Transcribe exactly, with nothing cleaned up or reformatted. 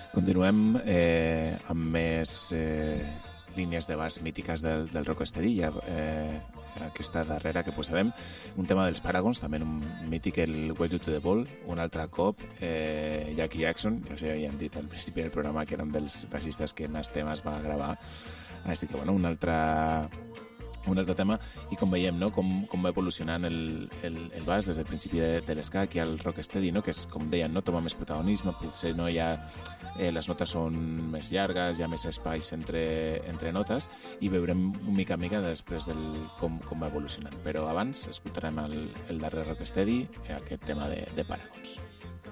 Continuem eh, amb més eh, línies de baix mítiques del, del rocksteady. Ja, eh, aquesta darrera que posarem, un tema dels Paragons, també un mític, el Way to the Ball. Un altre cop, eh, Jackie Jackson, ja sé, ja hem dit al principi del programa que era un dels baixistes que més temes va gravar. Així que, bueno, un altre... un altre tema, i com veiem, no? com, com va evolucionant el, el, el baix des del principi de, de l'esca aquí al rocksteady, no? Que és, com deien, no? Toma més protagonisme, potser no hi ha, eh, les notes són més llargues, hi ha més espais entre, entre notes, i veurem un mica a mica després del, com, com va evolucionant. Però abans escoltarem el, el darrer rocksteady, aquest tema de, de Paragons.